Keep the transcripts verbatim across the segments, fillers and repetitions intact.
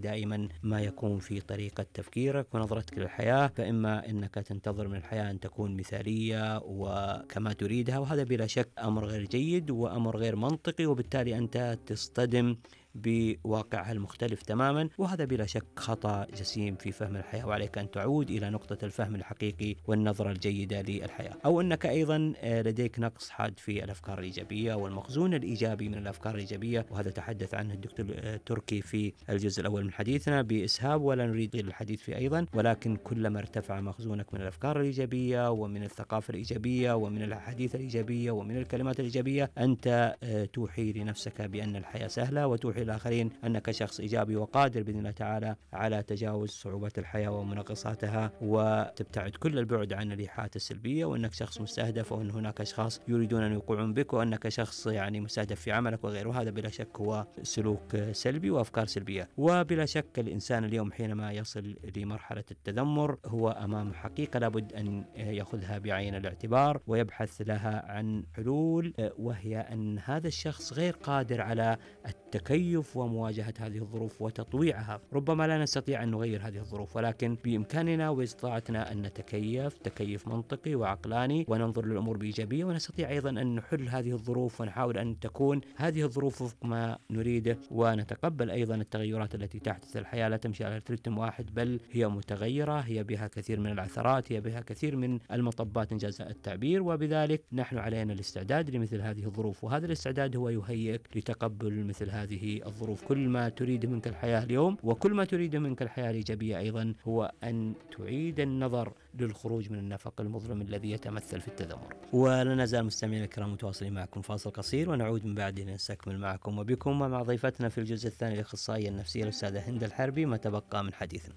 دائما ما يكون في طريقة تفكيرك ونظرتك للحياة، فإما أنك تنتظر من الحياة أن تكون مثالية وكما تريدها، وهذا بلا شك أمر غير جيد وأمر غير منطقي، وبالتالي أنت تصطدم بواقعها المختلف تماما، وهذا بلا شك خطأ جسيم في فهم الحياة. وعليك أن تعود إلى نقطة الفهم الحقيقي والنظرة الجيدة للحياة. أو أنك أيضا لديك نقص حاد في الأفكار الإيجابية والمخزون الإيجابي من الأفكار الإيجابية، وهذا تحدث عنه الدكتور تركي في الجزء الأول من حديثنا بإسهاب، ولا نريد الحديث فيه أيضا. ولكن كلما ارتفع مخزونك من الأفكار الإيجابية ومن الثقافة الإيجابية ومن الأحاديث الإيجابية ومن الكلمات الإيجابية، أنت توحي لنفسك بأن الحياة سهلة، وتوحي الآخرين أنك شخص إيجابي وقادر بإذن الله تعالى على تجاوز صعوبات الحياة ومنغصاتها، وتبتعد كل البعد عن الإيحاءات السلبية، وأنك شخص مستهدف، وأن هناك أشخاص يريدون أن يوقعون بك، وأنك شخص يعني مستهدف في عملك وغيره. هذا بلا شك هو سلوك سلبي وأفكار سلبية. وبلا شك الإنسان اليوم حينما يصل لمرحلة التذمر هو أمام حقيقة لابد أن يأخذها بعين الاعتبار ويبحث لها عن حلول، وهي أن هذا الشخص غير قادر على التكيف ومواجهة هذه الظروف وتطويعها. ربما لا نستطيع أن نغير هذه الظروف، ولكن بإمكاننا واستطاعتنا أن نتكيف تكيف منطقي وعقلاني وننظر للأمور بإيجابية، ونستطيع أيضا أن نحل هذه الظروف ونحاول أن تكون هذه الظروف وفق ما نريده، ونتقبل أيضا التغيرات التي تحدث. الحياة لا تمشي على رتم واحد، بل هي متغيرة، هي بها كثير من العثرات، هي بها كثير من المطبات إنجاز التعبير، وبذلك نحن علينا الاستعداد لمثل هذه الظروف. وهذا الاستعداد هو يهيئك لتقبل مثل هذه الظروف. كل ما تريد منك الحياة اليوم وكل ما تريد منك الحياة الإيجابية أيضا هو أن تعيد النظر للخروج من النفق المظلم الذي يتمثل في التذمر. ولا نزال مستمعين الكرام متواصلين معكم، فاصل قصير ونعود من بعد لنستكمل معكم وبكم ومع ضيفتنا في الجزء الثاني الأخصائية النفسية الأستاذة هند الحربي ما تبقى من حديثنا.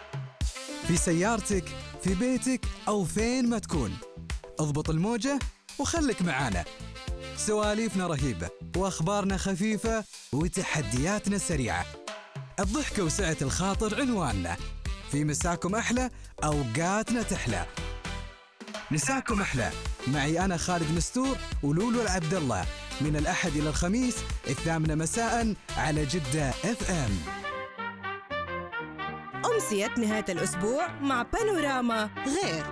في سيارتك، في بيتك أو فين ما تكون، اضبط الموجة وخلك معانا. سواليفنا رهيبة وأخبارنا خفيفة وتحدياتنا سريعة. الضحكة وسعة الخاطر عنواننا. في مساكم أحلى، أوقاتنا تحلى. مساكم أحلى معي أنا خالد مستور ولولو العبد الله، من الأحد إلى الخميس الثامنة مساء على جدة اف ام. أمسية نهاية الأسبوع مع بانوراما غير.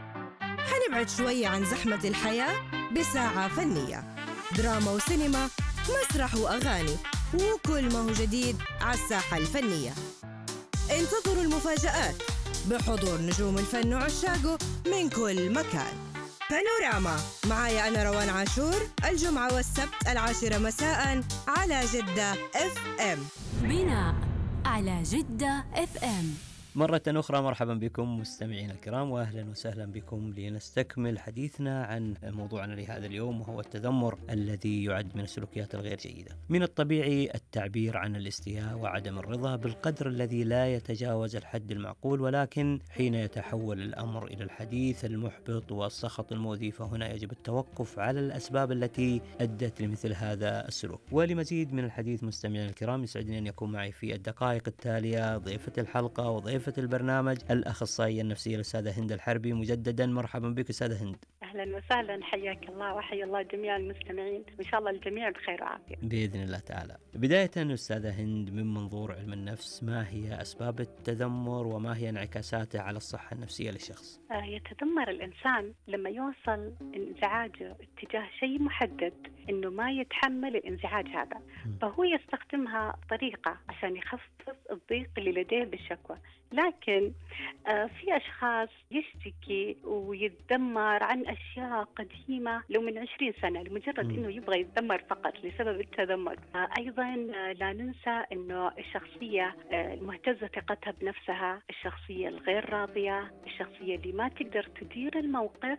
حنبعد شوية عن زحمة الحياة بساعة فنية، دراما وسينما، مسرح وأغاني، وكل ما هو جديد على الساحة الفنية. انتظروا المفاجآت بحضور نجوم الفن وعشاقه من كل مكان. بانوراما معايا أنا روان عاشور، الجمعة والسبت العاشرة مساء على جدة اف ام. بناء على جدة اف ام. مرة أخرى مرحبا بكم مستمعين الكرام، وأهلا وسهلا بكم لنستكمل حديثنا عن موضوعنا لهذا اليوم، وهو التذمر الذي يعد من السلوكيات الغير جيدة. من الطبيعي التعبير عن الاستياء وعدم الرضا بالقدر الذي لا يتجاوز الحد المعقول، ولكن حين يتحول الأمر إلى الحديث المحبط والسخط المؤذي فهنا يجب التوقف على الأسباب التي أدت لمثل هذا السلوك. ولمزيد من الحديث مستمعين الكرام يسعدني أن يكون معي في الدقائق التالية ضيفة الحلقة وضيفة البرنامج الأخصائية النفسية الأستاذة هند الحربي. مجددا مرحبا بك أستاذة هند. أهلا وسهلا، حياك الله وحيا الله جميع المستمعين، وإن شاء الله الجميع بخير وعافية بإذن الله تعالى. بداية أستاذة هند، من منظور علم النفس ما هي أسباب التذمر وما هي انعكاساته على الصحة النفسية للشخص؟ آه يتذمر الإنسان لما يوصل انزعاجه اتجاه شيء محدد إنه ما يتحمل الانزعاج هذا، فهو يستخدمها طريقة عشان يخفف الضيق اللي لديه بالشكوى. لكن آه في أشخاص يشتكي ويتذمر عن أشياء قديمة لو من عشرين سنة لمجرد إنه يبغى يتذمر فقط لسبب التذمر. آه أيضا آه لا ننسى إنه الشخصية آه المهتزة ثقتها بنفسها، الشخصية الغير راضية، الشخصية اللي ما تقدر تدير الموقف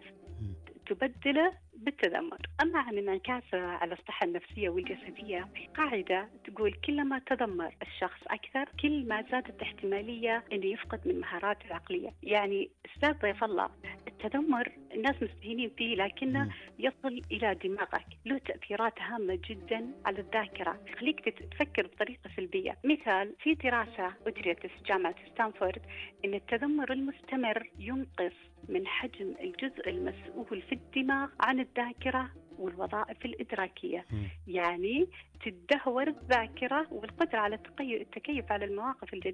تبدله بالتذمر. أما عن انعكاسه على الصحة النفسية والجسدية، في قاعدة تقول كلما تذمر الشخص أكثر كل ما زادت احتمالية أنه يفقد من مهاراته العقلية. يعني أستاذ ضيف الله، التذمر الناس مستهينين فيه لكنه يصل إلى دماغك، له تأثيرات هامة جدا على الذاكرة، يخليك تفكر بطريقة سلبية. مثال، في دراسة أجريت في جامعة ستانفورد أن التذمر المستمر ينقص من حجم الجزء المسؤول في الدماغ عن الذاكرة والوظائف الإدراكية. م. يعني تدهور الذاكرة والقدرة على التكيف على المواقف الجديدة